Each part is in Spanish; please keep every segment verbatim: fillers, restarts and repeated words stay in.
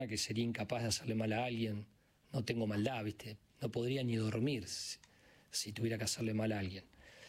que sería incapaz de hacerle mal a alguien, no tengo maldad, ¿viste? No podría ni dormir si, si tuviera que hacerle mal a alguien.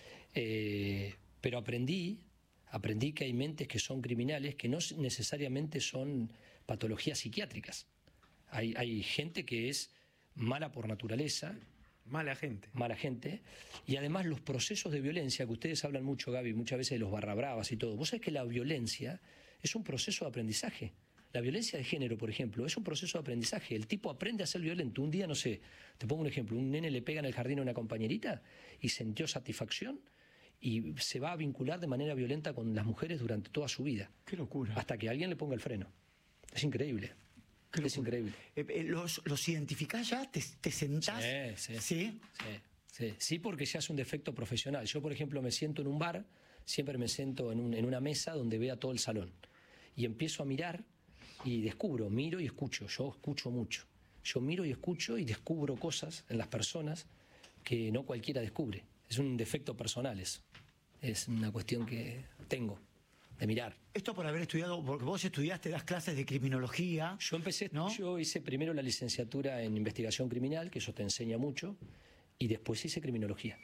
Eh, pero aprendí, aprendí que hay mentes que son criminales, que no necesariamente son patologías psiquiátricas. Hay, hay gente que es mala por naturaleza. Mala gente. Mala gente. Y además los procesos de violencia, que ustedes hablan mucho, Gaby, muchas veces de los barrabravas y todo. Vos sabés que la violencia es un proceso de aprendizaje. La violencia de género, por ejemplo, es un proceso de aprendizaje. El tipo aprende a ser violento. Un día, no sé, te pongo un ejemplo, un nene le pega en el jardín a una compañerita y sintió satisfacción y se va a vincular de manera violenta con las mujeres durante toda su vida. ¡Qué locura! Hasta que alguien le ponga el freno. Es increíble. Es increíble. Eh, eh, ¿Los, los identificás ya? ¿Te, te sentás? Sí, sí. ¿Sí? Sí, sí. Sí, porque ya es un defecto profesional. Yo, por ejemplo, me siento en un bar, siempre me siento en, un, en una mesa donde vea todo el salón. Y empiezo a mirar y descubro, miro y escucho. Yo escucho mucho. Yo miro y escucho y descubro cosas en las personas que no cualquiera descubre. Es un defecto personal eso. Es una cuestión que tengo. De mirar. Esto por haber estudiado, porque vos estudiaste, das clases de criminología. Yo empecé, ¿no? Yo hice primero la licenciatura en investigación criminal, que eso te enseña mucho, y después hice criminología.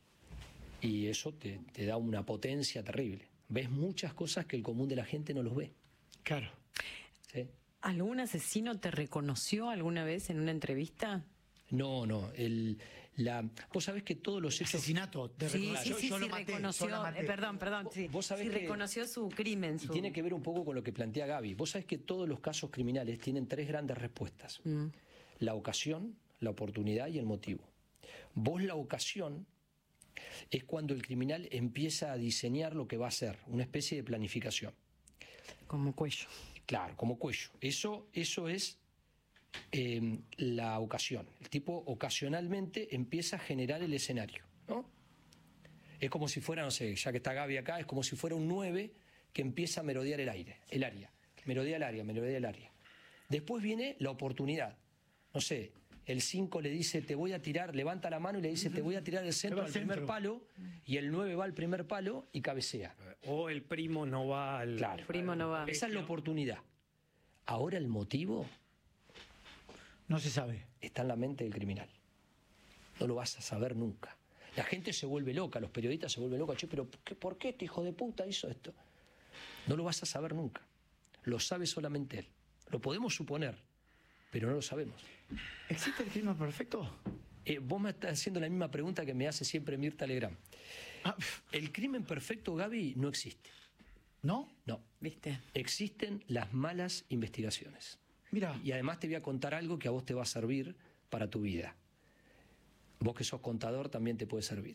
Y eso te, te da una potencia terrible. Ves muchas cosas que el común de la gente no los ve. Claro. ¿Sí? ¿Algún asesino te reconoció alguna vez en una entrevista? No, no. El, la, vos sabés que todos los hechos... Asesinato. De Sí, sí, yo, sí, yo sí, lo maté, reconoció, yo la maté. eh, perdón, perdón, sí, Vos sabés sí que- reconoció su crimen. Y Su... tiene que ver un poco con lo que plantea Gaby. Vos sabés que todos los casos criminales tienen tres grandes respuestas. Mm. La ocasión, la oportunidad y el motivo. Vos la ocasión es cuando el criminal empieza a diseñar lo que va a hacer, una especie de planificación. Como cuello. Claro, como cuello. Eso, eso es eh, la ocasión. El tipo ocasionalmente empieza a generar el escenario, ¿no? Es como si fuera, no sé, ya que está Gaby acá, es como si fuera un nueve que empieza a merodear el aire, el área. Merodea el área, merodea el área. Después viene la oportunidad. No sé, el cinco le dice, te voy a tirar, levanta la mano y le dice, te voy a tirar el centro al al primer centro. palo, y el nueve va al primer palo y cabecea. O el primo no va al... Claro. El primo no va. Esa es la oportunidad. Ahora el motivo No se sabe. está en la mente del criminal. No lo vas a saber nunca. La gente se vuelve loca, los periodistas se vuelven locos. Che, pero ¿qué, ¿por qué este hijo de puta hizo esto? No lo vas a saber nunca. Lo sabe solamente él. Lo podemos suponer, pero no lo sabemos. ¿Existe el crimen perfecto? Eh, vos me estás haciendo la misma pregunta que me hace siempre Mirta Legrand. Ah, El crimen perfecto, Gaby, no existe. ¿no? No. ¿Viste? Existen las malas investigaciones. Mira. Y además te voy a contar algo que a vos te va a servir para tu vida. Vos que sos contador también te puede servir.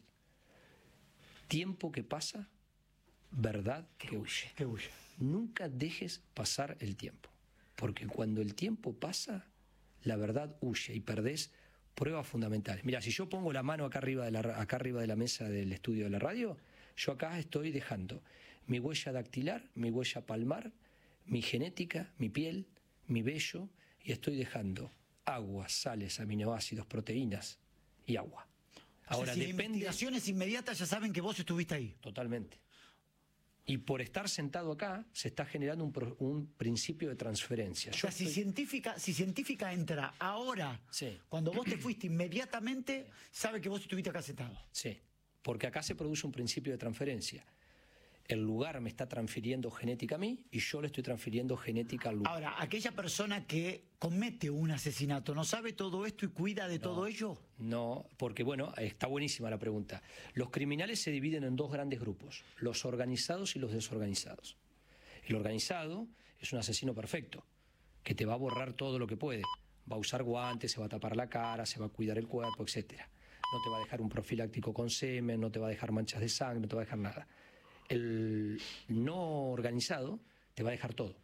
Tiempo que pasa, verdad que huye. Que huye. Nunca dejes pasar el tiempo, porque cuando el tiempo pasa, la verdad huye y perdés pruebas fundamentales. Mira, si yo pongo la mano acá arriba de la, ra- acá arriba de la mesa del estudio de la radio, yo acá estoy dejando mi huella dactilar, mi huella palmar, mi genética, mi piel, mi vello, y estoy dejando agua, sales, aminoácidos, proteínas y agua. Ahora, Ahora si la depende... investigación es inmediata, ya saben que vos estuviste ahí. Totalmente. Y por estar sentado acá, se está generando un, pro- un principio de transferencia. O Yo sea, si estoy- científica, si científica entra ahora, Sí. cuando vos te fuiste inmediatamente, sabe que vos estuviste acá sentado. Sí, porque acá se produce un principio de transferencia. El lugar me está transfiriendo genética a mí y yo le estoy transfiriendo genética al lugar. Ahora, aquella persona que comete un asesinato, ¿no sabe todo esto y cuida de todo ello? No, porque bueno, está buenísima la pregunta. Los criminales se dividen en dos grandes grupos, los organizados y los desorganizados. El organizado es un asesino perfecto, que te va a borrar todo lo que puede. Va a usar guantes, se va a tapar la cara, se va a cuidar el cuerpo, etcétera. No te va a dejar un profiláctico con semen, no te va a dejar manchas de sangre, no te va a dejar nada. El no organizado te va a dejar todo.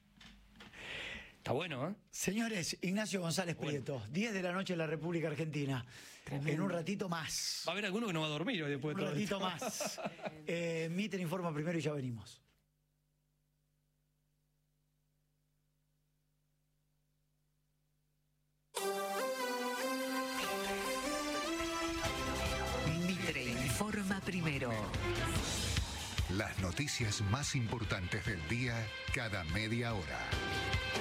Está bueno, ¿eh? Señores, Ignacio González Prieto, diez de la noche en la República Argentina. En un ratito más. Va a haber alguno que no va a dormir hoy después Un de todo ratito esto. más. Eh, Mitter informa primero y ya venimos. Mitre informa primero. Las noticias más importantes del día cada media hora.